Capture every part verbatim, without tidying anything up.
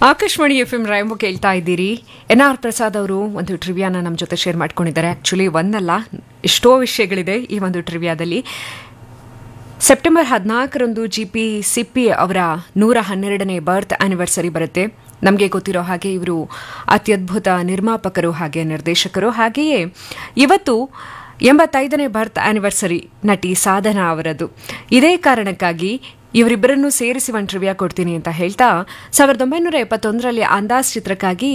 Akashvani F M ರಾಯಂಬು ಕೇಳ್ತಾ ಇದ್ದೀರಿ. N R Prasad ಅವರು ಒಂದು ಟ್ರಿವಿಯಾನ ನಮ್ಮ ಜೊತೆ ಶೇರ್ ಮಾಡ್ಕೊಂಡಿದ್ದಾರೆ. ಆಕ್ಚುಲಿ ಒಂದಲ್ಲ, ಎಷ್ಟೋ ವಿಷಯಗಳಿದೆ ಈ ಒಂದು ಟ್ರಿವಿಯಾದಲ್ಲಿ. ಸೆಪ್ಟೆಂಬರ್ ಹದಿನಾಲ್ಕರಂದು ಜಿ ಪಿ ಸಿಪ್ಪಿ ಅವರ ನೂರ ಹನ್ನೆರಡನೇ ಬರ್ತ್ ಆನಿವರ್ಸರಿ ಬರುತ್ತೆ. ನಮಗೆ ಗೊತ್ತಿರೋ ಹಾಗೆ ಇವರು ಅತ್ಯದ್ಭುತ ನಿರ್ಮಾಪಕರು, ಹಾಗೆ ನಿರ್ದೇಶಕರು. ಹಾಗೆಯೇ ಇವತ್ತು ಎಂಬತ್ತೈದನೇ ಬರ್ತ್ ಆನಿವರ್ಸರಿ ನಟಿ ಸಾಧನಾ ಅವರದ್ದು. ಇದೇ ಕಾರಣಕ್ಕಾಗಿ ಇವರಿಬ್ಬರನ್ನು ಸೇರಿಸಿ ಒಂದು ಟ್ರಿವಿಯಾ ಕೊಡ್ತೀನಿ ಅಂತ ಹೇಳ್ತಾ, ಸಾವಿರದ ಒಂಬೈನೂರ ಎಪ್ಪತ್ತೊಂದರಲ್ಲಿ ಅಂದಾಜ್ ಚಿತ್ರಕ್ಕಾಗಿ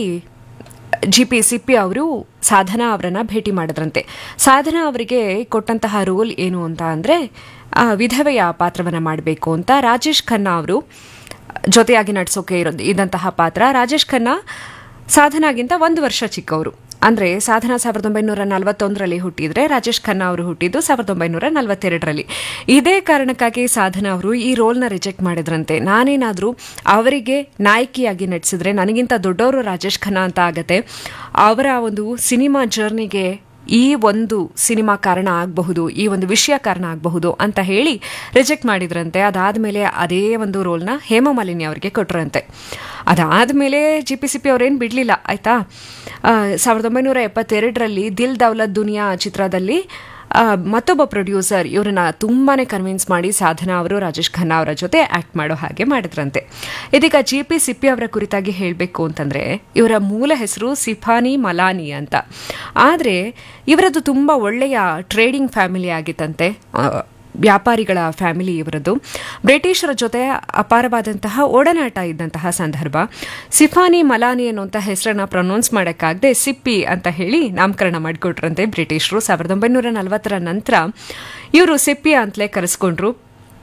ಜಿ ಪಿ ಸಿಪ್ಪಿ ಅವರು ಸಾಧನಾ ಅವರನ್ನ ಭೇಟಿ ಮಾಡಿದ್ರಂತೆ. ಸಾಧನಾ ಅವರಿಗೆ ಕೊಟ್ಟಂತಹ ರೋಲ್ ಏನು ಅಂತ ಅಂದರೆ, ವಿಧವೆಯ ಪಾತ್ರವನ್ನು ಮಾಡಬೇಕು ಅಂತ. ರಾಜೇಶ್ ಖನ್ನಾ ಅವರು ಜೊತೆಯಾಗಿ ನಟಿಸೋಕೆ ಇರೋ ಇದ್ದಂತಹ ಪಾತ್ರ. ರಾಜೇಶ್ ಖನ್ನಾ ಸಾಧನಾಗಿಂತ ಒಂದು ವರ್ಷ ಚಿಕ್ಕವರು. ಅಂದರೆ ಸಾಧನಾ ಸಾವಿರದ ಒಂಬೈನೂರ ನಲವತ್ತೊಂದರಲ್ಲಿ ಹುಟ್ಟಿದ್ರೆ, ರಾಜೇಶ್ ಖನ್ನಾ ಅವರು ಹುಟ್ಟಿದ್ದು ಸಾವಿರದ ಒಂಬೈನೂರ ನಲವತ್ತೆರಡರಲ್ಲಿ. ಇದೇ ಕಾರಣಕ್ಕಾಗಿ ಸಾಧನಾ ಅವರು ಈ ರೋಲ್ನ ರಿಜೆಕ್ಟ್ ಮಾಡಿದ್ರಂತೆ. ನಾನೇನಾದರೂ ಅವರಿಗೆ ನಾಯಕಿಯಾಗಿ ನಟಿಸಿದ್ರೆ ನನಗಿಂತ ದೊಡ್ಡವರು ರಾಜೇಶ್ ಖನ್ನಾ ಅಂತ ಆಗತ್ತೆ, ಅವರ ಒಂದು ಸಿನಿಮಾ ಜರ್ನಿಗೆ ಈ ಒಂದು ಸಿನಿಮಾ ಕಾರಣ ಆಗಬಹುದು, ಈ ಒಂದು ವಿಷಯ ಕಾರಣ ಆಗಬಹುದು ಅಂತ ಹೇಳಿ ರಿಜೆಕ್ಟ್ ಮಾಡಿದ್ರಂತೆ. ಅದಾದಮೇಲೆ ಅದೇ ಒಂದು ರೋಲ್ನ ಹೇಮಮಾಲಿನಿ ಅವರಿಗೆ ಕೊಟ್ಟರಂತೆ. ಅದಾದಮೇಲೆ ಜಿ ಪಿ ಸಿಪ್ಪಿ ಅವರೇನು ಬಿಡಲಿಲ್ಲ, ಆಯಿತಾ. ಸಾವಿರದ ಒಂಬೈನೂರ ಎಪ್ಪತ್ತೆರಡರಲ್ಲಿ ದಿಲ್ ದೌಲತ್ ದುನಿಯಾ ಚಿತ್ರದಲ್ಲಿ ಮತ್ತೊಬ್ಬ ಪ್ರೊಡ್ಯೂಸರ್ ಇವರನ್ನ ತುಂಬಾ ಕನ್ವಿನ್ಸ್ ಮಾಡಿ ಸಾಧನಾ ಅವರು ರಾಜೇಶ್ ಖನ್ನಾ ಅವರ ಜೊತೆ ಆ್ಯಕ್ಟ್ ಮಾಡೋ ಹಾಗೆ ಮಾಡಿದ್ರಂತೆ. ಇದೀಗ ಜಿ ಪಿ ಸಿಪ್ಪಿ ಅವರ ಕುರಿತಾಗಿ ಹೇಳಬೇಕು ಅಂತಂದರೆ, ಇವರ ಮೂಲ ಹೆಸರು ಸಿಫಾನಿ ಮಲಾನಿ ಅಂತ. ಆದರೆ ಇವರದ್ದು ತುಂಬ ಒಳ್ಳೆಯ ಟ್ರೇಡಿಂಗ್ ಫ್ಯಾಮಿಲಿ ಆಗಿತ್ತಂತೆ, ವ್ಯಾಪಾರಿಗಳ ಫ್ಯಾಮಿಲಿ ಇವರದ್ದು. ಬ್ರಿಟಿಷರ ಜೊತೆ ಅಪಾರವಾದಂತಹ ಒಡನಾಟ ಇದ್ದಂತಹ ಸಂದರ್ಭ. ಸಿಫಾನಿ ಮಲಾನಿ ಅನ್ನುವಂಥ ಹೆಸರನ್ನ ಪ್ರೊನೌನ್ಸ್ ಮಾಡೋಕ್ಕಾಗದೆ ಸಿಪ್ಪಿ ಅಂತ ಹೇಳಿ ನಾಮಕರಣ ಮಾಡಿಕೊಟ್ರಂತೆ ಬ್ರಿಟಿಷರು. ಸಾವಿರದ ಒಂಬೈನೂರ ನಲವತ್ತರ ನಂತರ ಇವರು ಸಿಪ್ಪಿ ಅಂತಲೇ ಕರೆಸ್ಕೊಂಡ್ರು.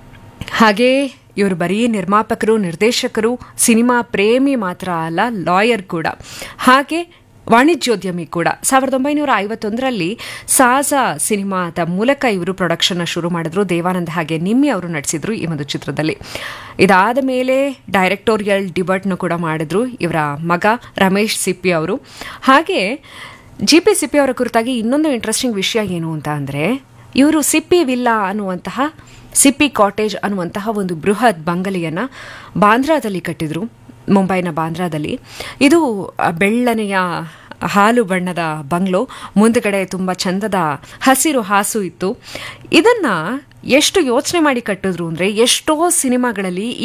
ಹಾಗೇ ಇವರು ಬರೀ ನಿರ್ಮಾಪಕರು, ನಿರ್ದೇಶಕರು, ಸಿನಿಮಾ ಪ್ರೇಮಿ ಮಾತ್ರ ಅಲ್ಲ, ಲಾಯರ್ ಕೂಡ, ಹಾಗೆ ವಾಣಿಜ್ಯೋದ್ಯಮಿ ಕೂಡ. ಸಾವಿರದ ಒಂಬೈನೂರ ಐವತ್ತೊಂದರಲ್ಲಿ ಸಾಜಾ ಸಿನಿಮಾದ ಮೂಲಕ ಇವರು ಪ್ರೊಡಕ್ಷನ್ನ ಶುರು ಮಾಡಿದ್ರು. ದೇವಾನಂದ್ ಹಾಗೆ ನಿಮ್ಮಿ ಅವರು ನಟಿಸಿದ್ರು ಈ ಒಂದು ಚಿತ್ರದಲ್ಲಿ. ಇದಾದ ಮೇಲೆ ಡೈರೆಕ್ಟೋರಿಯಲ್ ಡಿಬಟ್ನು ಕೂಡ ಮಾಡಿದ್ರು ಇವರ ಮಗ ರಮೇಶ್ ಸಿಪ್ಪಿ ಅವರು. ಹಾಗೆ ಜಿ ಪಿ ಸಿಪ್ಪಿ ಅವರ ಕುರಿತಾಗಿ ಇನ್ನೊಂದು ಇಂಟ್ರೆಸ್ಟಿಂಗ್ ವಿಷಯ ಏನು ಅಂತ ಅಂದರೆ, ಇವರು ಸಿಪ್ಪಿ ವಿಲ್ಲಾ ಅನ್ನುವಂತಹ, ಸಿಪ್ಪಿ ಕಾಟೇಜ್ ಅನ್ನುವಂತಹ ಒಂದು ಬೃಹತ್ ಬಂಗಲೆಯನ್ನು ಬಾಂದ್ರಾದಲ್ಲಿ ಕಟ್ಟಿದ್ರು, ಮುಂಬೈನ ಬಾಂದ್ರಾದಲ್ಲಿ. ಇದು ಬೆಳ್ಳನೆಯ ಹಾಲು ಬಣ್ಣದ ಬಂಗ್ಲೋ, ಮುಂದುಗಡೆ ತುಂಬ ಚಂದದ ಹಸಿರು ಹಾಸು ಇತ್ತು. ಇದನ್ನು ಎಷ್ಟು ಯೋಚನೆ ಮಾಡಿ ಕಟ್ಟಿದ್ರು ಅಂದರೆ, ಎಷ್ಟೋ ಸಿನಿಮಾಗಳಲ್ಲಿ